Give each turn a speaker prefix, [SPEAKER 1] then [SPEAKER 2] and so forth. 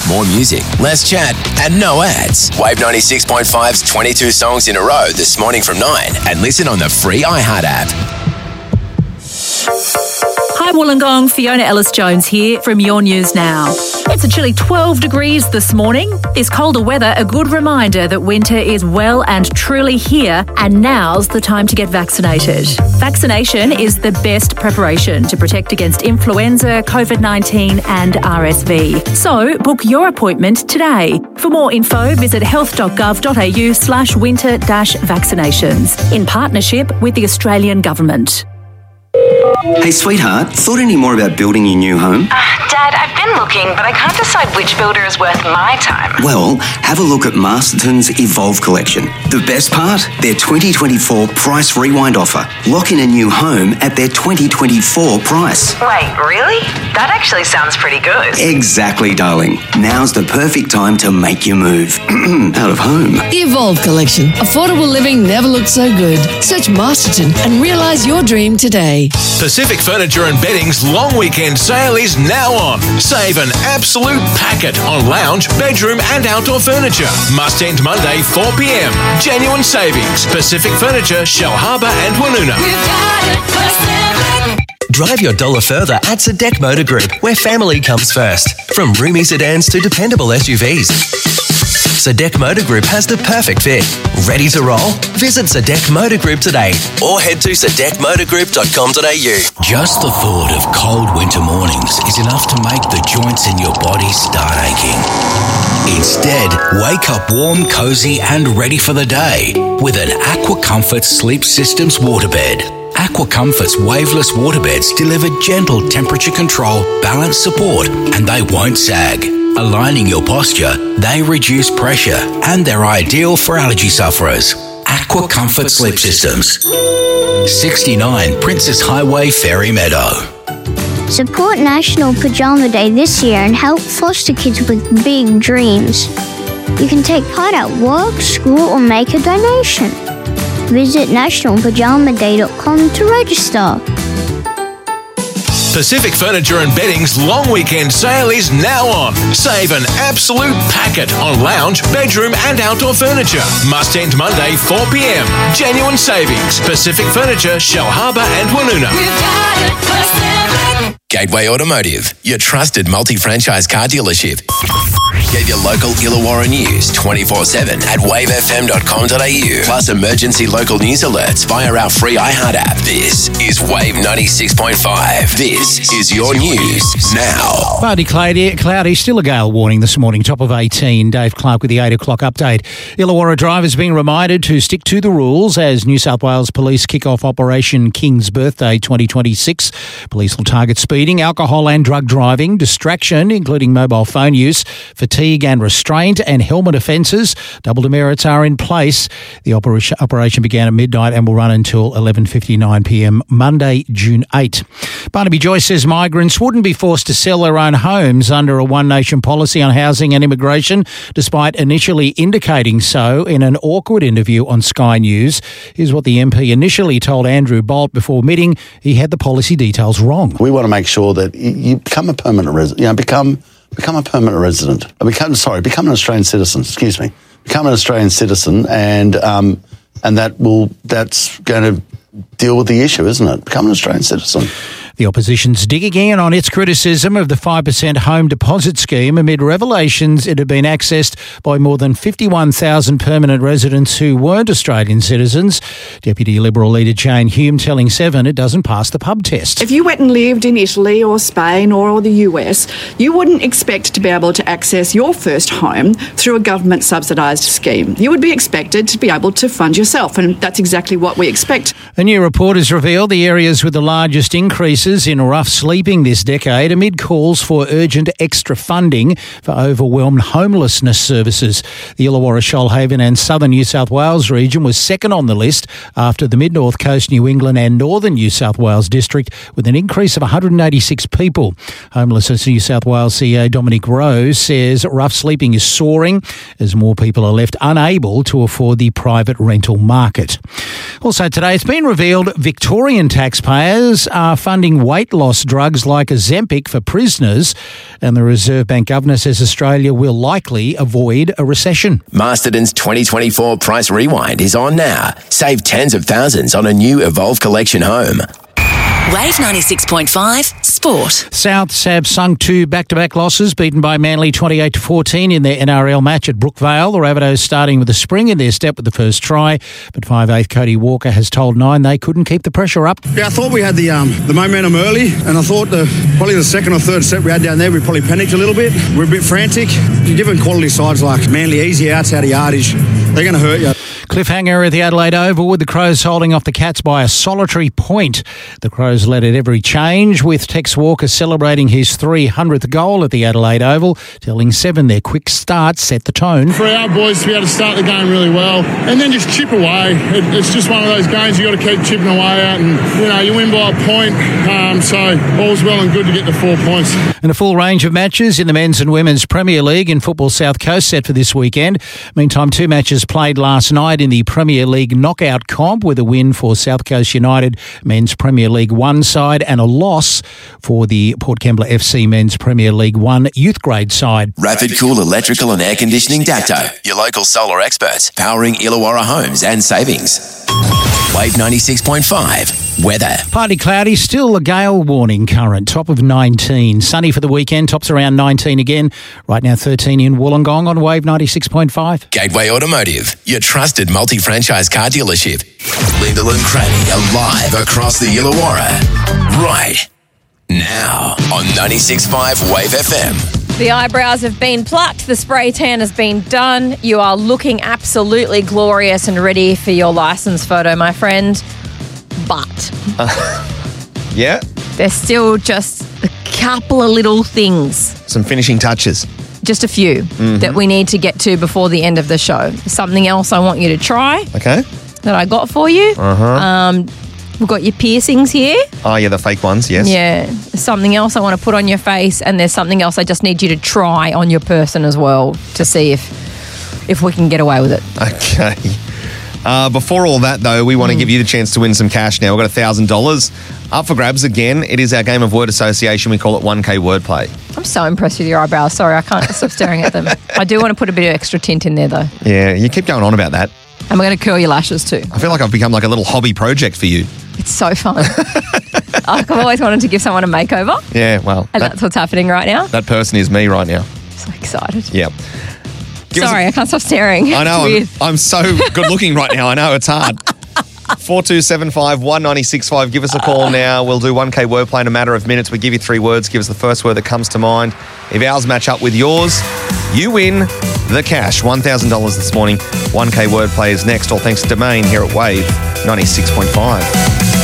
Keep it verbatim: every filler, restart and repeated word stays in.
[SPEAKER 1] More music, less chat, and no ads. Wave ninety-six point five's twenty-two songs in a row this morning from nine. And listen on the free iHeart app.
[SPEAKER 2] Hi Wollongong, Fiona Ellis-Jones here from Your News Now. It's a chilly twelve degrees this morning. This colder weather, a good reminder that winter is well and truly here, and now's the time to get vaccinated. Vaccination is the best preparation to protect against influenza, COVID nineteen and R S V. So book your appointment today. For more info, visit health.gov.au slash winter dash vaccinations in partnership with the Australian Government.
[SPEAKER 3] Hey, sweetheart, thought any more about building your new home?
[SPEAKER 4] Uh, Dad, I've been looking, but I can't decide which builder is worth my time.
[SPEAKER 3] Well, have a look at Masterton's Evolve collection. The best part? Their twenty twenty-four price rewind offer. Lock in a new home at their twenty twenty-four price.
[SPEAKER 4] Wait, really? That actually sounds pretty good.
[SPEAKER 3] Exactly, darling. Now's the perfect time to make your move. Out of home.
[SPEAKER 5] The Evolve collection. Affordable living never looked so good. Search Masterton and realise your dream today.
[SPEAKER 6] Pacific Furniture and Bedding's long weekend sale is now on. Save an absolute packet on lounge, bedroom and outdoor furniture. Must end Monday, four p.m. Genuine savings. Pacific Furniture, Shell Harbour and Woonona.
[SPEAKER 7] Drive your dollar further at Sadek Motor Group, where family comes first. From roomy sedans to dependable S U Vs. Sadek Motor Group has the perfect fit. Ready to roll? Visit Sadek Motor Group today or head to sadek motor group dot com dot a u.
[SPEAKER 8] Just the thought of cold winter mornings is enough to make the joints in your body start aching. Instead, wake up warm, cozy and ready for the day with an Aqua Comfort Sleep Systems waterbed. Aqua Comfort's waveless waterbeds deliver gentle temperature control, balance support, and they won't sag. Aligning your posture, they reduce pressure, and they're ideal for allergy sufferers. Aqua Comfort Sleep Systems. sixty-nine Princess Highway, Fairy Meadow.
[SPEAKER 9] Support National Pajama Day this year and help foster kids with big dreams. You can take part at work, school, or make a donation. Visit national pajama day dot com to register.
[SPEAKER 6] Pacific Furniture and Bedding's long weekend sale is now on. Save an absolute packet on lounge, bedroom and outdoor furniture. Must end Monday, four p.m. Genuine savings. Pacific Furniture, Shell Harbour and Woonona.
[SPEAKER 1] Gateway Automotive, your trusted multi-franchise car dealership. Get your local Illawarra news twenty-four seven at wave f m dot com dot a u. Plus emergency local news alerts via our free iHeart app. This is Wave ninety-six point five. This is your news now.
[SPEAKER 10] Cloudy, cloudy, cloudy, still a gale warning this morning, top of eighteen. Dave Clark with the eight o'clock update. Illawarra drivers being reminded to stick to the rules as New South Wales Police kick off Operation King's Birthday twenty twenty-six. Police will target speeding, alcohol and drug driving, distraction, including mobile phone use, fatigue and restraint, and helmet offences. Double demerits are in place. The operation, operation began at midnight and will run until eleven fifty-nine p.m. Monday, June eighth. Barnaby Joyce says migrants wouldn't be forced to sell their own homes under a One Nation policy on housing and immigration, despite initially indicating so in an awkward interview on Sky News. Here's what the M P initially told Andrew Bolt before admitting he had the policy details wrong.
[SPEAKER 11] We want to make sure that you become a permanent resident, you know, become become a permanent resident. Become sorry, become an Australian citizen. Excuse me, become an Australian citizen, and um, and that will that's going to deal with the issue, isn't it? Become an Australian citizen.
[SPEAKER 10] The opposition's digging in on its criticism of the five percent home deposit scheme amid revelations it had been accessed by more than fifty-one thousand permanent residents who weren't Australian citizens. Deputy Liberal leader Jane Hume telling Seven it doesn't pass the pub test.
[SPEAKER 12] If you went and lived in Italy or Spain or the U S, you wouldn't expect to be able to access your first home through a government subsidised scheme. You would be expected to be able to fund yourself, and that's exactly what we expect.
[SPEAKER 10] A new report has revealed the areas with the largest increases in rough sleeping this decade amid calls for urgent extra funding for overwhelmed homelessness services. The Illawarra, Shoalhaven and southern New South Wales region was second on the list after the Mid-North Coast, New England and northern New South Wales district, with an increase of one hundred eighty-six people. Homelessness New South Wales C E O Dominic Rose says rough sleeping is soaring as more people are left unable to afford the private rental market. Also today, it's been revealed Victorian taxpayers are funding funding weight loss drugs like Ozempic for prisoners. And the Reserve Bank Governor says Australia will likely avoid a recession.
[SPEAKER 1] Masterton's twenty twenty-four Price Rewind is on now. Save tens of thousands on a new Evolve Collection home.
[SPEAKER 13] Wave ninety-six point five Sport.
[SPEAKER 10] Souths have sung two back-to-back losses, beaten by Manly twenty-eight to fourteen in their N R L match at Brookvale. The Rabbitohs starting with a spring in their step with the first try, but five eighth Cody Walker has told Nine they couldn't keep the pressure up.
[SPEAKER 14] Yeah, I thought we had the um, the momentum early, and I thought the probably the second or third set we had down there, we probably panicked a little bit. We're a bit frantic. Given quality sides like Manly, easy outs out of yardage, they're going to hurt you.
[SPEAKER 10] Cliffhanger at the Adelaide Oval with the Crows holding off the Cats by a solitary point. The Crows led at every change, with Tex Walker celebrating his three hundredth goal at the Adelaide Oval, telling Seven their quick start set the tone.
[SPEAKER 15] For our boys to be able to start the game really well and then just chip away. It, it's just one of those games you got to keep chipping away at, and you know you win by a point, um, so all's well and good to get the four points.
[SPEAKER 10] And a full range of matches in the men's and women's Premier League and Football South Coast set for this weekend. Meantime, two matches played last night in the Premier League knockout comp, with a win for South Coast United men's Premier League One side and a loss for the Port Kembla F C men's Premier League One youth grade side.
[SPEAKER 1] Rapid Cool Electrical and Air Conditioning Dacto, your local solar experts, powering Illawarra homes and savings. Wave ninety-six point five weather.
[SPEAKER 10] Partly cloudy, still a gale warning current, top of nineteen. Sunny for the weekend, tops around nineteen again. Right now thirteen in Wollongong on Wave ninety-six point five.
[SPEAKER 1] Gateway Automotive, your trusted multi-franchise car dealership. Lyndall and Cranny are live across the Illawarra. Right now on ninety-six point five Wave F M.
[SPEAKER 16] The eyebrows have been plucked, the spray tan has been done. You are looking absolutely glorious and ready for your license photo, my friend. But
[SPEAKER 17] Uh, yeah?
[SPEAKER 16] there's still just a couple of little things,
[SPEAKER 17] Some finishing touches.
[SPEAKER 16] just a few,
[SPEAKER 17] Mhm.
[SPEAKER 16] that we need to get to before the end of the show. Something else I want you to try
[SPEAKER 17] Okay.
[SPEAKER 16] that I got for you.
[SPEAKER 17] Uh-huh.
[SPEAKER 16] Um, we've got your piercings here.
[SPEAKER 17] Oh, yeah, the fake ones, yes.
[SPEAKER 16] Yeah. There's something else I want to put on your face, and there's something else I just need you to try on your person as well to see if if we can get away with it.
[SPEAKER 17] Okay. Uh, before all that, though, we want to
[SPEAKER 16] Mm.
[SPEAKER 17] give you the chance to win some cash now. We've got one thousand dollars up for grabs again. It is our game of word association. We call it one K wordplay.
[SPEAKER 16] I'm so impressed with your eyebrows. Sorry, I can't stop staring at them. I do want to put a bit of extra tint in there, though.
[SPEAKER 17] Yeah, you keep going on about that.
[SPEAKER 16] And we're going to curl your lashes too.
[SPEAKER 17] I feel like I've become like a little hobby project for you.
[SPEAKER 16] It's so fun. I've always wanted to give someone a makeover,
[SPEAKER 17] Yeah, well,
[SPEAKER 16] and
[SPEAKER 17] that,
[SPEAKER 16] that's what's happening right now.
[SPEAKER 17] that person is me right now.
[SPEAKER 16] So excited.
[SPEAKER 17] Yeah. Give us a-
[SPEAKER 16] Sorry, I can't stop staring.
[SPEAKER 17] I know,
[SPEAKER 16] It's
[SPEAKER 17] I'm,
[SPEAKER 16] weird.
[SPEAKER 17] I'm so good looking right now. I know, it's hard. four two seven five, one nine six five. Give us a call now. We'll do one K wordplay in a matter of minutes. We give you three words. Give us the first word that comes to mind. If ours match up with yours, you win the cash. one thousand dollars this morning. one K wordplay is next. All thanks to Domain here at Wave ninety-six point five.